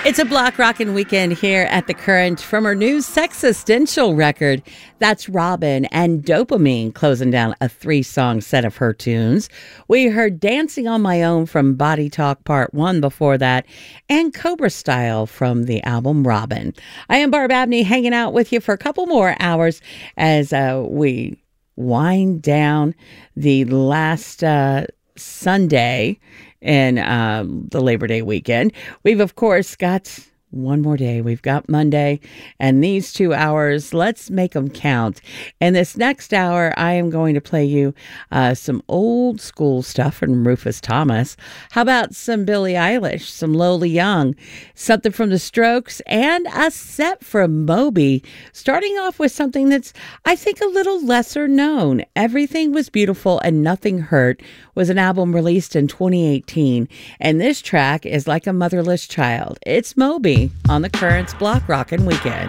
It's a block rockin' weekend here at The Current from her new Sexistential record. That's Robin and Dopamine closing down a 3-song set of her tunes. We heard Dancing on My Own from Body Talk Part 1 before that, and Cobra Style from the album Robin. I am Barb Abney hanging out with you for a couple more hours as we wind down the last Sunday in the Labor Day weekend. We've, of course, got one more day. We've got Monday, and these 2 hours, let's make them count. In this next hour, I am going to play you some old school stuff from Rufus Thomas. How about some Billie Eilish, some Lola Young, something from The Strokes, and a set from Moby. Starting off with something that's, I think, a little lesser known. Everything Was Beautiful and Nothing Hurt was an album released in 2018, and this track is Like a Motherless Child. It's Moby on The Current's Block Rockin' Weekend.